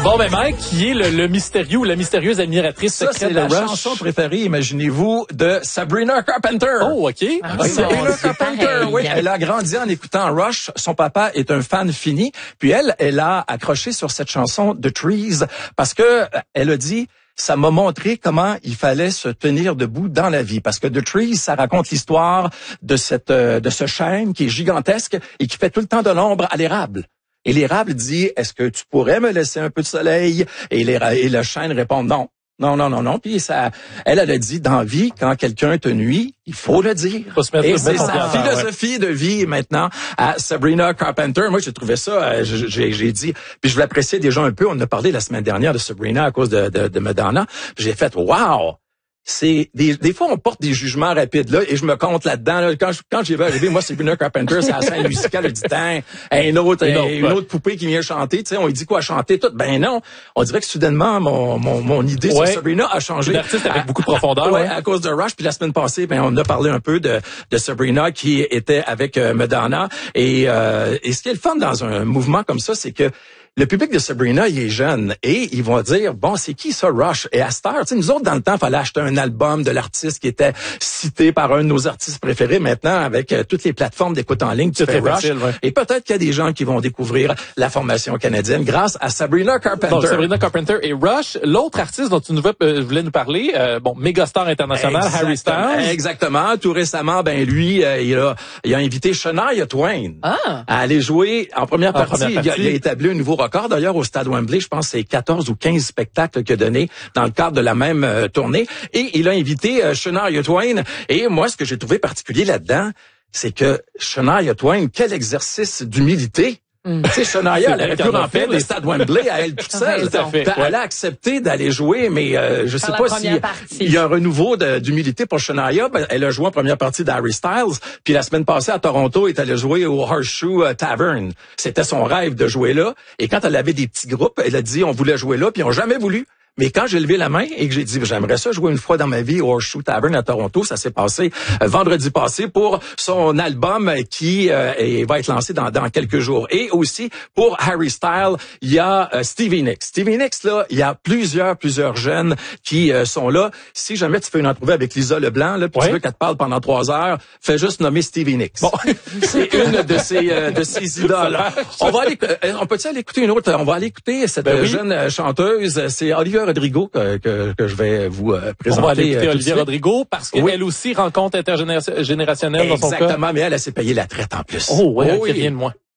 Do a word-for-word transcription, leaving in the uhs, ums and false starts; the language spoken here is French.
Bon, ben Mike, qui est le, le mystérieux ou la mystérieuse admiratrice Ça, secrète c'est de la Rush? chanson préférée, imaginez-vous, de Sabrina Carpenter. Oh, OK. Ah, oui, Sabrina Carpenter, oui. Elle a grandi en écoutant Rush. Son papa est un fan fini. Puis elle, elle a accroché sur cette chanson The Trees parce que elle a dit... Ça m'a montré comment il fallait se tenir debout dans la vie. Parce que The Trees, ça raconte l'histoire de cette euh, de ce chêne qui est gigantesque et qui fait tout le temps de l'ombre à l'érable. Et l'érable dit, est-ce que tu pourrais me laisser un peu de soleil? Et, les, et le chêne répond non. Non, non, non, non. Puis ça, elle, elle a dit, dans la vie, quand quelqu'un te nuit, il faut le dire. Faut se mettre, et se c'est mettre sa en philosophie ouais. de vie maintenant à Sabrina Carpenter. Moi, j'ai trouvé ça, j'ai, j'ai dit, puis je l'appréciais déjà un peu. On en a parlé la semaine dernière de Sabrina à cause de, de, de Madonna. Puis j'ai fait, wow! C'est des, des fois on porte des jugements rapides là et je me compte là-dedans là, quand je, quand j'ai vu arriver moi c'est Sabrina Carpenter c'est la scène musicale je dis tiens un autre une, une autre poupée qui vient chanter tu sais on lui dit quoi chanter tout ben non on dirait que soudainement mon mon, mon idée ouais. sur Sabrina a changé. Une artiste avec à, beaucoup de profondeur ouais, ouais. à cause de Rush puis la semaine passée ben on a parlé un peu de de Sabrina qui était avec euh, Madonna et euh, et ce qui est le fun dans un mouvement comme ça c'est que le public de Sabrina, il est jeune et ils vont dire, bon, c'est qui ça, Rush? Et à cette heure, tu sais, nous autres, dans le temps, il fallait acheter un album de l'artiste qui était cité par un de nos artistes préférés. Maintenant, avec euh, toutes les plateformes d'écoute en ligne, tu fais Rush. Facile, ouais. Et peut-être qu'il y a des gens qui vont découvrir la formation canadienne grâce à Sabrina Carpenter. Donc, Sabrina Carpenter et Rush. L'autre artiste dont tu nous euh, voulais nous parler, euh, bon, mégastar international, Exactement. Harry Styles. Exactement. Tout récemment, ben lui, euh, il, a, il a invité Shania Twain ah. à aller jouer en première en partie. Première partie. Il, a, il a établi un nouveau record d'ailleurs au Stade Wembley, je pense que c'est quatorze ou quinze spectacles qu'il a donné dans le cadre de la même euh, tournée. Et il a invité euh, Shania Twain. Et moi, ce que j'ai trouvé particulier là-dedans, c'est que Shania Twain, quel exercice d'humilité. Mm. Tu sais, Shania, elle aurait pu remplir le Stade Wembley à elle toute seule. Tout à fait, elle ouais. a accepté d'aller jouer, mais euh, je sais Par pas s'il si y a un renouveau de, d'humilité pour Shania. Ben, elle a joué en première partie d'Harry Styles, puis la semaine passée à Toronto, elle est allée jouer au Horseshoe Tavern. C'était son rêve de jouer là. Et quand elle avait des petits groupes, elle a dit on voulait jouer là, puis ils ont jamais voulu. Mais quand j'ai levé la main et que j'ai dit j'aimerais ça jouer une fois dans ma vie au Horseshoe Tavern à Toronto, ça s'est passé euh, vendredi passé pour son album qui euh, est, va être lancé dans, dans quelques jours. Et aussi pour Harry Styles, il y a euh, Stevie Nicks. Stevie Nicks là, il y a plusieurs plusieurs jeunes qui euh, sont là. Si jamais tu fais une entrevue avec Lisa Leblanc là, puis ouais. tu veux qu'elle te parle pendant trois heures, fais juste nommer Stevie Nicks. Bon, c'est une de ses euh, de ses idoles. On va aller, euh, on peut-tu aller écouter une autre? On va aller écouter cette ben oui. jeune euh, chanteuse. C'est Olivia Rodrigo que, que, que je vais vous euh, présenter. On va aller écouter euh, Olivia Rodrigo parce qu'elle oui. aussi rencontre intergénérationnelle dans son cas. Exactement, mais elle, elle s'est payée la traite en plus. Oh, ouais, oh, qui oui. vient de moi.